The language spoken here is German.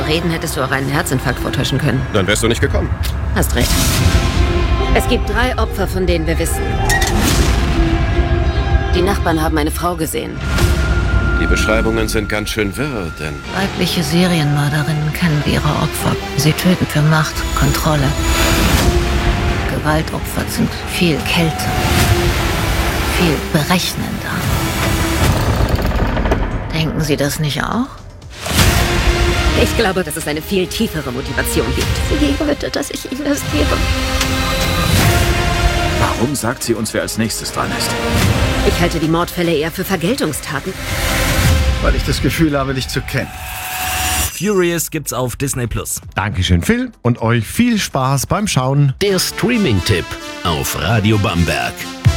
Reden hättest du auch einen Herzinfarkt vortäuschen können. Dann wärst du nicht gekommen. Hast recht. Es gibt 3 Opfer, von denen wir wissen. Die Nachbarn haben eine Frau gesehen. Die Beschreibungen sind ganz schön wirr, denn Weibliche Serienmörderinnen kennen ihre Opfer. Sie töten für Macht, Kontrolle. Gewaltopfer sind viel kälter, viel berechnender. Denken Sie das nicht auch? Ich glaube, dass es eine viel tiefere Motivation gibt. Sie wollte, dass ich ihm das gebe. Warum sagt sie uns, wer als nächstes dran ist? Ich halte die Mordfälle eher für Vergeltungstaten. Weil ich das Gefühl habe, dich zu kennen. Furious gibt's auf Disney+. Dankeschön, Phil, und euch viel Spaß beim Schauen. Der Streaming-Tipp auf Radio Bamberg.